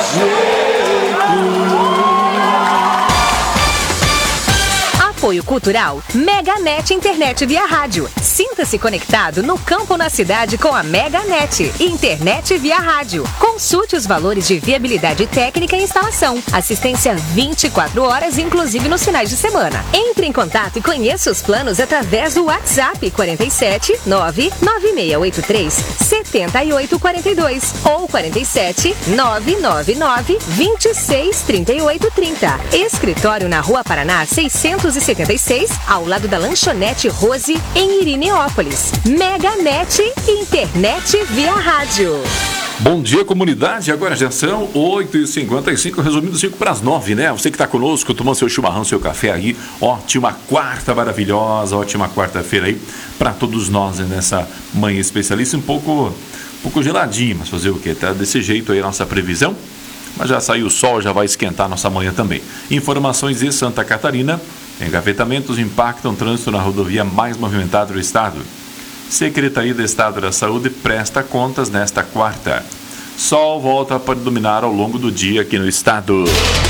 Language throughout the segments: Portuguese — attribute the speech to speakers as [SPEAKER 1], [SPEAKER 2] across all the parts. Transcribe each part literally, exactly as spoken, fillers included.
[SPEAKER 1] Apoio Cultural MegaNet Internet via rádio. Sinta-se conectado no campo ou na cidade com a MegaNet Internet via rádio. Consulte os valores de viabilidade técnica e instalação. Assistência vinte e quatro horas, inclusive nos finais de semana. Entre em contato e conheça os planos através do WhatsApp quarenta e sete, nove nove seis oito três, sete oito quatro dois ou quarenta e sete, nove nove nove, vinte e seis, trinta e oito, trinta. Escritório na Rua Paraná seiscentos e setenta e seis, ao lado da Lanchonete Rose, em Irineópolis. MegaNet Internet via rádio.
[SPEAKER 2] Bom dia, comunidade. Agora já são oito e cinquenta e cinco, resumindo cinco para as nove, né? Você que está conosco, tomando seu chimarrão, seu café aí. Ótima quarta maravilhosa, ótima quarta-feira aí para todos nós, né? Nessa manhã especialista, um pouco, um pouco geladinho, mas fazer o quê? Tá desse jeito aí a nossa previsão. Mas já saiu o sol, já vai esquentar a nossa manhã também. Informações de Santa Catarina. Engavetamentos impactam o trânsito na rodovia mais movimentada do estado. Secretaria de Estado da Saúde presta contas nesta quarta. Sol volta a predominar ao longo do dia aqui no estado.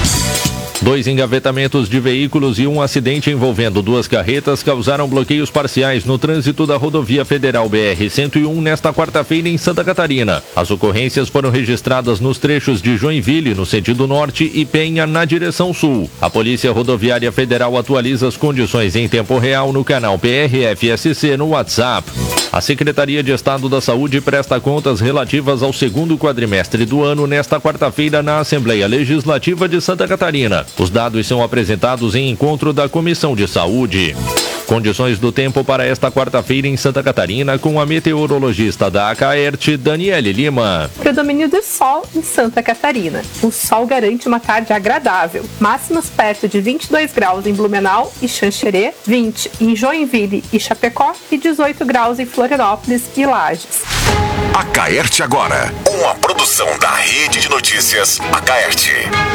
[SPEAKER 3] Dois engavetamentos de veículos e um acidente envolvendo duas carretas causaram bloqueios parciais no trânsito da rodovia federal B R cento e um nesta quarta-feira em Santa Catarina. As ocorrências foram registradas nos trechos de Joinville, no sentido norte, e Penha, na direção sul. A Polícia Rodoviária Federal atualiza as condições em tempo real no canal P R F S C no WhatsApp. A Secretaria de Estado da Saúde presta contas relativas ao segundo quadrimestre do ano nesta quarta-feira na Assembleia Legislativa de Santa Catarina. Os dados são apresentados em encontro da Comissão de Saúde. Condições do tempo para esta quarta-feira em Santa Catarina com a meteorologista da Acaerte, Daniele Lima.
[SPEAKER 4] Predomínio de sol em Santa Catarina. O sol garante uma tarde agradável. Máximas perto de vinte e dois graus em Blumenau e Xanxerê, vinte em Joinville e Chapecó e dezoito graus em Florianópolis e Lages.
[SPEAKER 5] Acaerte agora, uma produção da Rede de Notícias Acaerte.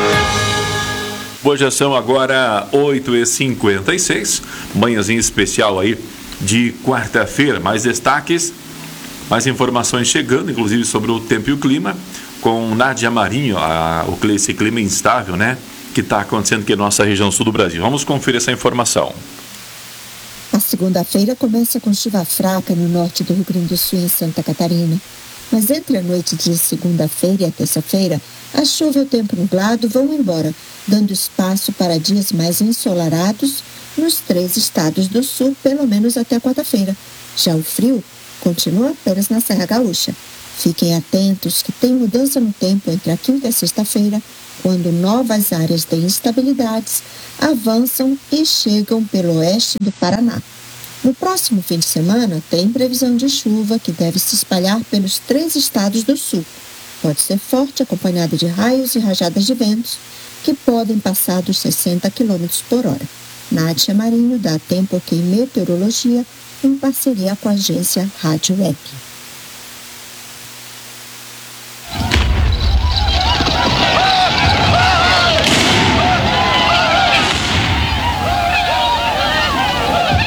[SPEAKER 2] Hoje já são agora oito e cinquenta e seis, manhãzinha especial aí de quarta-feira. Mais destaques, mais informações chegando, inclusive sobre o tempo e o clima, com Nádia Marinho, a, o, esse clima instável, né, que está acontecendo aqui na nossa região sul do Brasil. Vamos conferir essa informação.
[SPEAKER 6] A segunda-feira começa com chuva fraca no norte do Rio Grande do Sul e em Santa Catarina. Mas entre a noite de segunda-feira e a terça-feira, a chuva e o tempo nublado vão embora, dando espaço para dias mais ensolarados nos três estados do sul, pelo menos até quarta-feira. Já o frio continua apenas na Serra Gaúcha. Fiquem atentos que tem mudança no tempo entre a quinta e a sexta-feira, quando novas áreas de instabilidades avançam e chegam pelo oeste do Paraná. No próximo fim de semana, tem previsão de chuva que deve se espalhar pelos três estados do sul. Pode ser forte, acompanhado de raios e rajadas de ventos, que podem passar dos sessenta quilômetros por hora. Nádia Marinho, da Tempo Ok Meteorologia, em parceria com a agência Rádio Web.